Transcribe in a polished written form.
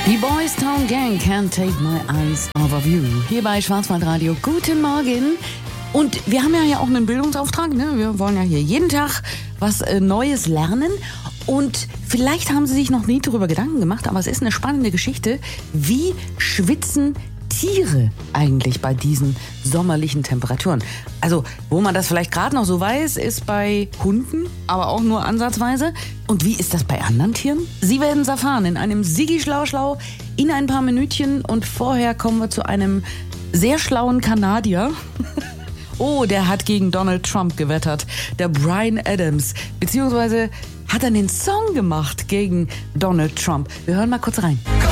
Die Boys Town Gang can't take my eyes off of you. Hier bei Schwarzwaldradio. Guten Morgen. Und wir haben ja auch einen Bildungsauftrag, ne? Wir wollen ja hier jeden Tag was Neues lernen. Und vielleicht haben Sie sich noch nie darüber Gedanken gemacht, aber es ist eine spannende Geschichte. Wie schwitzen Tiere eigentlich bei diesen sommerlichen Temperaturen? Also, wo man das vielleicht gerade noch so weiß, ist bei Hunden, aber auch nur ansatzweise. Und wie ist das bei anderen Tieren? Sie werden es erfahren in einem Sigi-Schlau-Schlau in ein paar Minütchen. Und vorher kommen wir zu einem sehr schlauen Kanadier. Oh, der hat gegen Donald Trump gewettert. Der Bryan Adams. Beziehungsweise hat er einen Song gemacht gegen Donald Trump. Wir hören mal kurz rein.